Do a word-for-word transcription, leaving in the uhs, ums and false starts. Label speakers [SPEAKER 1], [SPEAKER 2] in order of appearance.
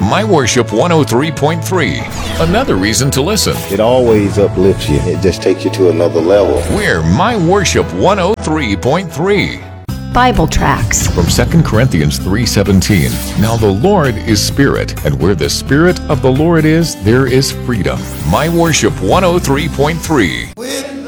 [SPEAKER 1] My Worship one oh three point three. Another reason to listen.
[SPEAKER 2] It always uplifts you. It just takes you to another level.
[SPEAKER 1] We're My Worship one oh three point three.
[SPEAKER 3] Bible tracts
[SPEAKER 1] From Second Corinthians three seventeen. Now the Lord is Spirit, and where the Spirit of the Lord is, there is freedom. My Worship one oh three point three.